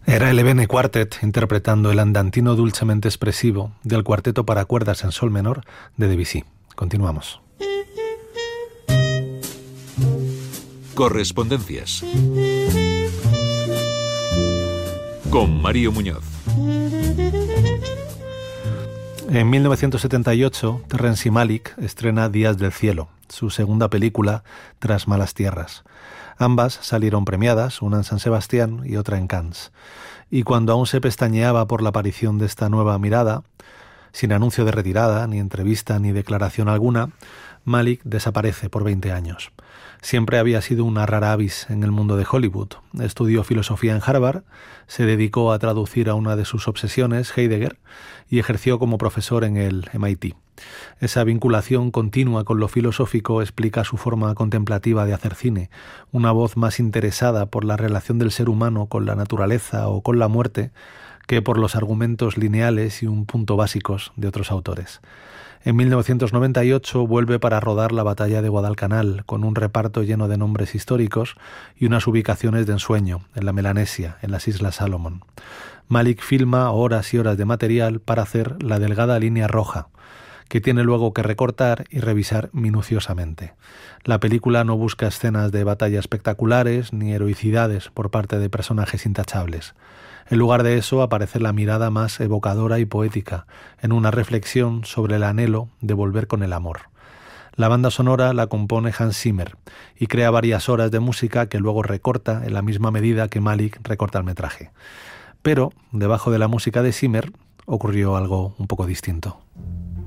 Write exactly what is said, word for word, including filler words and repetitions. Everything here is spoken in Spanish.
Era el Ebene Quartet interpretando el andantino dulcemente expresivo del cuarteto para cuerdas en sol menor de Debussy. Continuamos. Correspondencias. Con Mario Muñoz. En mil novecientos setenta y ocho, Terrence Malick estrena Días del cielo, su segunda película tras Malas tierras. Ambas salieron premiadas, una en San Sebastián y otra en Cannes. Y cuando aún se pestañeaba por la aparición de esta nueva mirada, sin anuncio de retirada, ni entrevista, ni declaración alguna, Malick desaparece por veinte años. Siempre había sido una rara avis en el mundo de Hollywood. Estudió filosofía en Harvard, se dedicó a traducir a una de sus obsesiones, Heidegger, y ejerció como profesor en el M I T. Esa vinculación continua con lo filosófico explica su forma contemplativa de hacer cine, una voz más interesada por la relación del ser humano con la naturaleza o con la muerte que por los argumentos lineales y un punto básicos de otros autores. En mil novecientos noventa y ocho vuelve para rodar La batalla de Guadalcanal, con un reparto lleno de nombres históricos y unas ubicaciones de ensueño, en la Melanesia, en las Islas Salomón. Malick filma horas y horas de material para hacer la delgada línea roja, que tiene luego que recortar y revisar minuciosamente. La película no busca escenas de batalla espectaculares ni heroicidades por parte de personajes intachables. En lugar de eso aparece la mirada más evocadora y poética, en una reflexión sobre el anhelo de volver con el amor. La banda sonora la compone Hans Zimmer y crea varias horas de música que luego recorta en la misma medida que Malick recorta el metraje. Pero, debajo de la música de Zimmer, ocurrió algo un poco distinto.